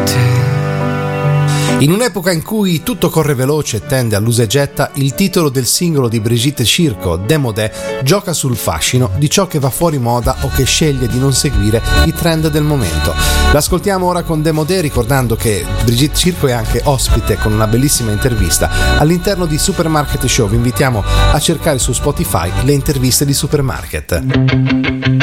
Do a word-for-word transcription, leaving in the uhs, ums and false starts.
In un'epoca in cui tutto corre veloce e tende all'usa e getta, il titolo del singolo di Brigitte Circo, Démodé, gioca sul fascino di ciò che va fuori moda o che sceglie di non seguire i trend del momento. L'ascoltiamo ora con Démodé, ricordando che Brigitte Circo è anche ospite con una bellissima intervista all'interno di Supermarket Show. Vi invitiamo a cercare su Spotify le interviste di Supermarket.